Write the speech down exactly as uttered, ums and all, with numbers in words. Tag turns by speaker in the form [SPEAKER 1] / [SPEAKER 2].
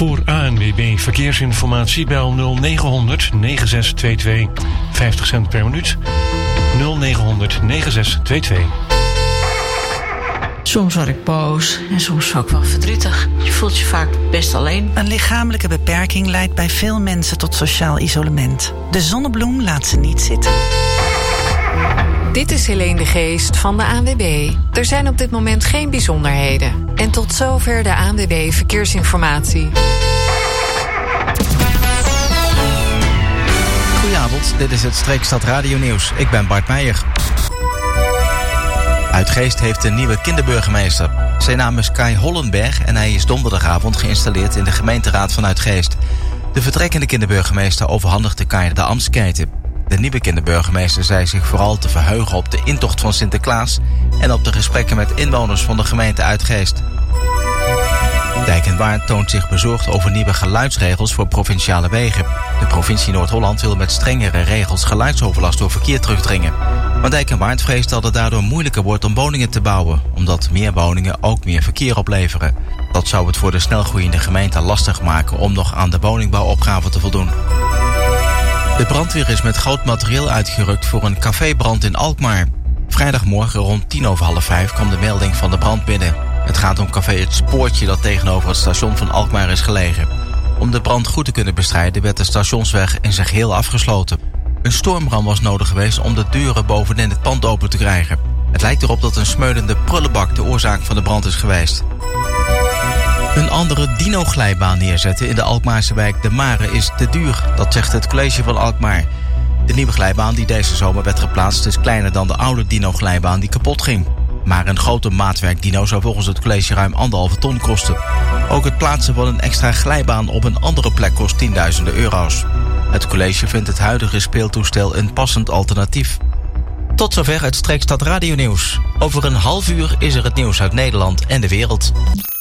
[SPEAKER 1] Voor A N W B Verkeersinformatie bel nul negen negen zes twee twee. vijftig cent per minuut. nul negen negen zes twee twee.
[SPEAKER 2] Soms word ik boos en soms ook wel verdrietig. Je voelt je vaak best alleen.
[SPEAKER 3] Een lichamelijke beperking leidt bij veel mensen tot sociaal isolement. De Zonnebloem laat ze niet zitten.
[SPEAKER 4] Dit is Helene de Geest van de A N W B. Er zijn op dit moment geen bijzonderheden. En tot zover de A N W B Verkeersinformatie.
[SPEAKER 5] Goedenavond, dit is het Streekstad Radio Nieuws. Ik ben Bart Meijer. Uitgeest heeft een nieuwe kinderburgemeester. Zijn naam is Kai Hollenberg en hij is donderdagavond geïnstalleerd in de gemeenteraad van Uitgeest. De vertrekkende kinderburgemeester overhandigde Kai de ambtsketen. De nieuwe kinderburgemeester zei zich vooral te verheugen op de intocht van Sinterklaas en op de gesprekken met inwoners van de gemeente Uitgeest. Dijk en Waard toont zich bezorgd over nieuwe geluidsregels voor provinciale wegen. De provincie Noord-Holland wil met strengere regels geluidsoverlast door verkeer terugdringen. Maar Dijk en Waard vreest dat het daardoor moeilijker wordt om woningen te bouwen, omdat meer woningen ook meer verkeer opleveren. Dat zou het voor de snelgroeiende gemeente lastig maken om nog aan de woningbouwopgave te voldoen. De brandweer is met groot materieel uitgerukt voor een cafébrand in Alkmaar. Vrijdagmorgen rond tien over half vijf kwam de melding van de brand binnen. Het gaat om café Het Spoortje dat tegenover het station van Alkmaar is gelegen. Om de brand goed te kunnen bestrijden werd de stationsweg in zijn geheel afgesloten. Een stormram was nodig geweest om de deuren bovenin het pand open te krijgen. Het lijkt erop dat een smeulende prullenbak de oorzaak van de brand is geweest. Een andere dino-glijbaan neerzetten in de Alkmaarse wijk De Mare is te duur, dat zegt het college van Alkmaar. De nieuwe glijbaan die deze zomer werd geplaatst is kleiner dan de oude dino-glijbaan die kapot ging. Maar een grote maatwerk dino zou volgens het college ruim anderhalve ton kosten. Ook het plaatsen van een extra glijbaan op een andere plek kost tienduizenden euro's. Het college vindt het huidige speeltoestel een passend alternatief. Tot zover het Streekstad Radio Nieuws. Over een half uur is er het nieuws uit Nederland en de wereld.